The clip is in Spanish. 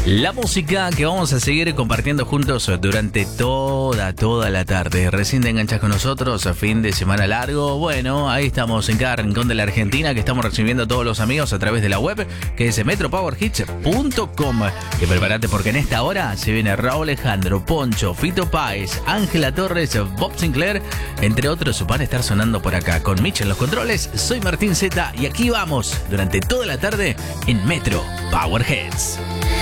La música que vamos a seguir compartiendo juntos durante toda la tarde. Recién te enganchas con nosotros, a fin de semana largo. Bueno, ahí estamos en cada rincón de la Argentina, que estamos recibiendo a todos los amigos a través de la web, que es metropowerhits.com. Y prepárate porque en esta hora se viene Raúl Alejandro, Poncho, Fito Páez, Ángela Torres, Bob Sinclair, entre otros van a estar sonando por acá. Con Mitch en los controles, soy Martín Z y aquí vamos durante toda la tarde en Metro Power Hits.